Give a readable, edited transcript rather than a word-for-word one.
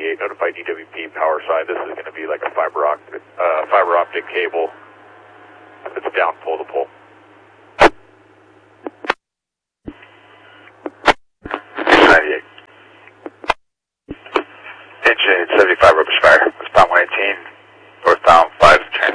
98, notify DWP power side. This is going to be like a fiber optic cable. It's down pole to pole. 98. Engine 75 rubber spire. It's Palm 118.